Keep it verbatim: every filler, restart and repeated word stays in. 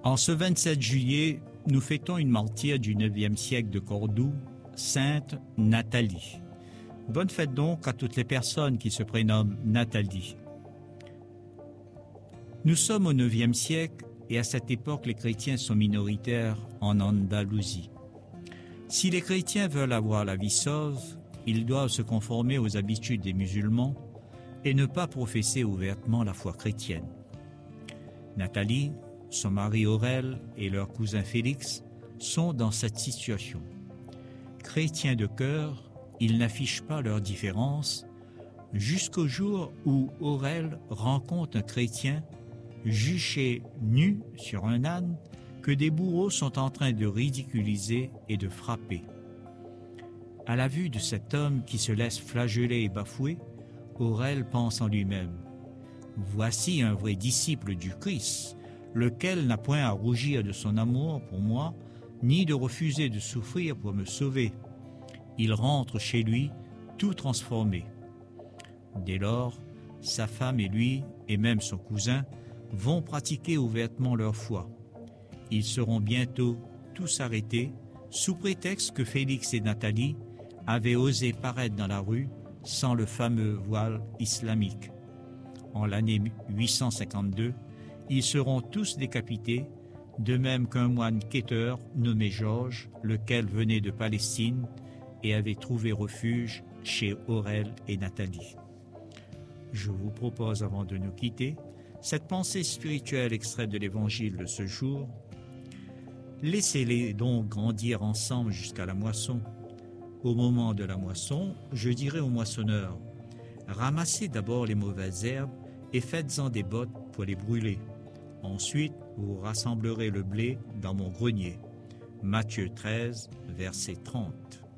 En ce vingt-sept juillet, nous fêtons une martyre du neuvième siècle de Cordoue, Sainte Nathalie. Bonne fête donc à toutes les personnes qui se prénomment Nathalie. Nous sommes au neuvième siècle et à cette époque, les chrétiens sont minoritaires en Andalousie. Si les chrétiens veulent avoir la vie sauve, ils doivent se conformer aux habitudes des musulmans et ne pas professer ouvertement la foi chrétienne. Nathalie, son mari Aurèle et leur cousin Félix sont dans cette situation. Chrétiens de cœur, ils n'affichent pas leurs différences jusqu'au jour où Aurèle rencontre un chrétien juché nu sur un âne que des bourreaux sont en train de ridiculiser et de frapper. À la vue de cet homme qui se laisse flageller et bafouer, Aurèle pense en lui-même « Voici un vrai disciple du Christ, lequel n'a point à rougir de son amour pour moi, ni de refuser de souffrir pour me sauver. Il rentre chez lui tout transformé. » Dès lors, sa femme et lui, et même son cousin, vont pratiquer ouvertement leur foi. Ils seront bientôt tous arrêtés, sous prétexte que Félix et Nathalie avaient osé paraître dans la rue sans le fameux voile islamique. En l'année huit cent cinquante-deux, ils seront tous décapités, de même qu'un moine quêteur nommé Georges, lequel venait de Palestine et avait trouvé refuge chez Aurèle et Nathalie. Je vous propose, avant de nous quitter, cette pensée spirituelle extraite de l'Évangile de ce jour. Laissez-les donc grandir ensemble jusqu'à la moisson. Au moment de la moisson, je dirai au moissonneur, ramassez d'abord les mauvaises herbes et faites-en des bottes pour les brûler. Ensuite, vous rassemblerez le blé dans mon grenier. Matthieu treize, verset trente.